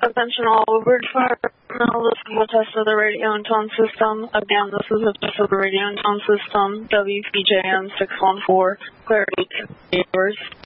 Attention all Woodward Fire. Now this is a test of the radio and tone system. Again, this is a test of the radio and tone system. WPJN 614. Clarity to viewers.